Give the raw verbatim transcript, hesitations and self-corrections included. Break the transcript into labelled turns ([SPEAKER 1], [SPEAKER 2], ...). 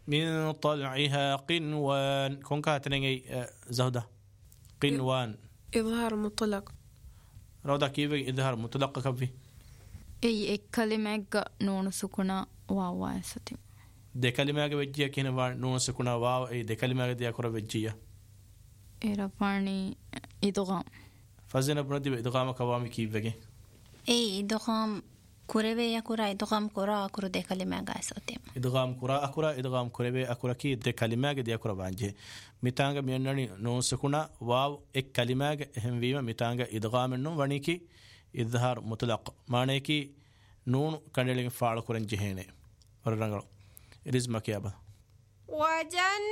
[SPEAKER 1] من طلعها قنوان كون كاتنين زهدة قنوان
[SPEAKER 2] إظهار مطلق
[SPEAKER 1] رودا كيف إظهار مطلق كفي
[SPEAKER 3] أي كلمة نون سكونا واو واسطي
[SPEAKER 1] ده كلمة وجهة كهنا نون سكونا واو أي ده كلمة دي أكره وجهة
[SPEAKER 3] إيرفاني إدغام
[SPEAKER 1] فزنا بندي بإدغام كوامي كيف بجي
[SPEAKER 4] أي إدغام كوربي يكورا إدغام كورا أكره ده كلمة قاسطي
[SPEAKER 1] إدغام كورا أكورا إدغام كوربي أكورا كي ده كلمة دي أكره بانجه ميتانغ مينني نون سكونا واو إك كلمة هم فيما ميتانغ إدغام النون ونيكي إظهار مطلق معنى كي نون كندلين فعل كورن جهينه ورنغلو إريز مكيابا
[SPEAKER 2] وجن